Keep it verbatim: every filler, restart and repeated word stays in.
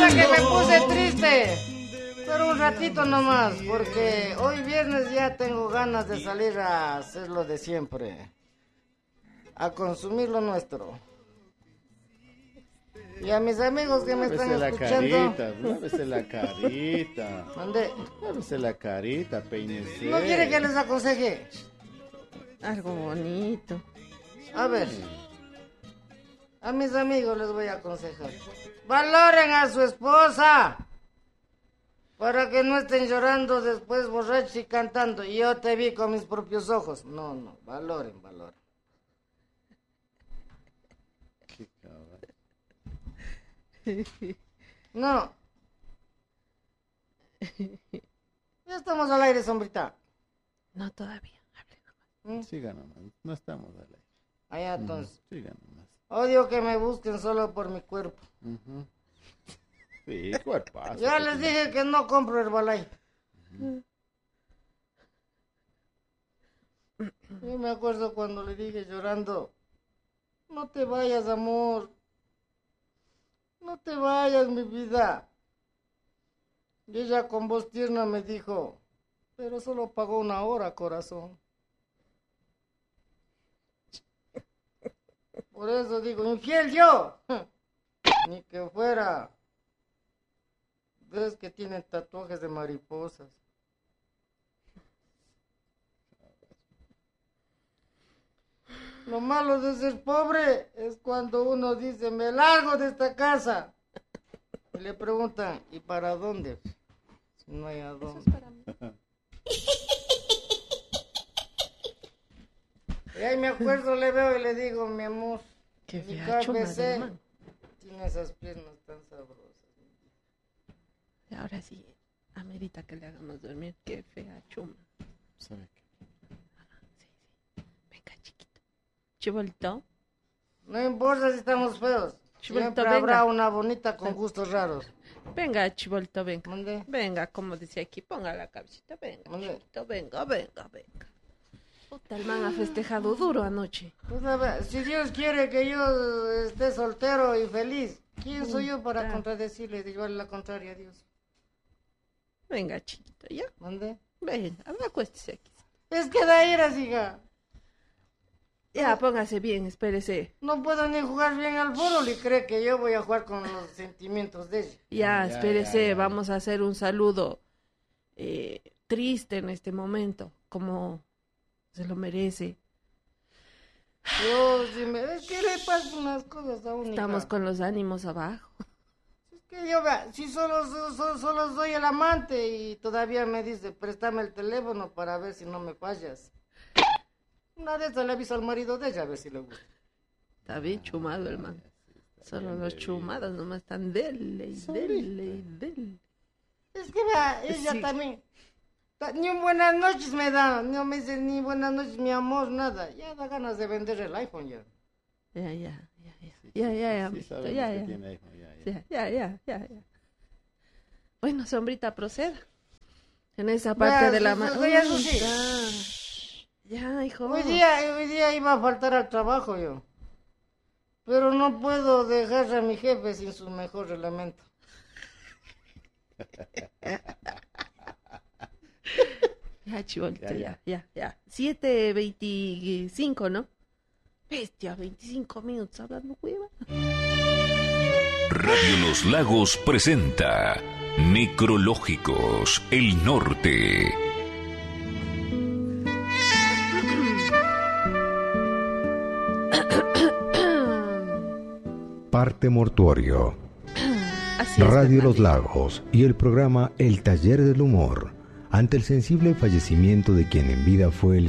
pasa que me puse triste, pero un ratito nomás, porque hoy viernes ya tengo ganas de salir a hacer lo de siempre, a consumir lo nuestro. Y a mis amigos que me están Lávese escuchando... la carita, lávese la carita. ¿Dónde? Lávese la carita, peínese. ¿No quiere que les aconseje? Algo bonito. A ver, a mis amigos les voy a aconsejar. Valoren a su esposa, para que no estén llorando después borrachos y cantando. Y yo te vi con mis propios ojos. No, no, valoren, valoren. Qué cabrón. No. Ya estamos al aire, sombrita. No, todavía. ¿Mm? Siga nomás, no estamos al aire. Allá entonces. Uh-huh. Siga nomás. Odio que me busquen solo por mi cuerpo. Uh-huh. Sí, cuerpazo. Ya les dije que no compro Herbalife. Uh-huh. Yo me acuerdo cuando le dije llorando, no te vayas, amor. No te vayas, mi vida. Y ella con voz tierna me dijo, pero solo pagó una hora, corazón. Por eso digo, infiel yo. Ni que fuera. Ves que tienen tatuajes de mariposas. Lo malo de ser pobre es cuando uno dice, me largo de esta casa. Y le preguntan, ¿y para dónde? Si no hay a dónde. Eso es para mí. Y ahí me acuerdo, le veo y le digo, mi amor, qué mi fea chuma, K B C tiene esas piernas tan sabrosas. Y ahora sí, amerita que le hagamos dormir. Qué fea chuma. ¿Sabe qué? Sí, sí. Venga, chiquito. Chibolito. No importa si estamos feos. Chibolito, Siempre venga. habrá una bonita con gustos raros. Venga, chibolito, venga. ¿Dónde? Venga, como decía aquí, ponga la cabecita. Venga, ¿Dónde? chibolito, venga, venga, venga. Puta, el man ha festejado duro anoche. Pues a ver, si Dios quiere que yo esté soltero y feliz, ¿quién soy yo para Puta. contradecirle y llevarle la contraria a Dios? Venga, chiquito, ¿ya? ¿Dónde? Venga, acuéstese aquí. Es que de iras, hija. Ya, póngase bien, espérese. No puedo ni jugar bien al fútbol y cree que yo voy a jugar con los sentimientos de ella. Ya, Ya, espérese, ya, ya. vamos a hacer un saludo eh, triste en este momento, como se lo merece. Yo, si me... Es que le pasan unas cosas a uno. Estamos con los ánimos abajo. Es que yo, vea, si solo, solo, solo soy el amante y todavía me dice, préstame el teléfono para ver si no me fallas. Una de esas le aviso al marido de ella a ver si le gusta. Está bien chumado el man. Solo los chumados nomás están dele y dele y dele. Es que vea, ella Sí. también. ta- Ni un buenas noches me da, no me dice ni buenas noches mi amor, nada. Ya da ganas de vender el iPhone ya. Ya, ya, ya, ya. Ya, ya, ya, Sí, mijito, sabemos ya, que ya. tiene hijo, ya, ya. Ya, ya, ya, ya, ya. Bueno, sombrita, proceda. En esa parte Ya, de la su- mano. su- ya, su- sí. Ya, hijo. Hoy día, hoy día iba a faltar al trabajo yo. Pero no puedo dejar a mi jefe sin su mejor elemento. Ya, chibolito, Ya, ya, ya. ya, ya. siete veinticinco, ¿no? Bestia, veinticinco minutos hablando hueva. Radio Los Lagos presenta Necrológicos, el Norte. Parte Mortuorio. Así es, Radio Los Fernandito. Lagos y el programa El Taller del Humor, ante el sensible fallecimiento de quien en vida fue el